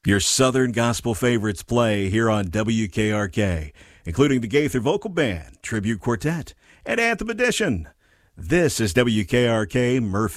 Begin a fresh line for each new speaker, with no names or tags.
Your Southern Gospel favorites play here on WKRK, including the Gaither Vocal Band, Tribute Quartet, and Anthem Edition. This is WKRK Murphy.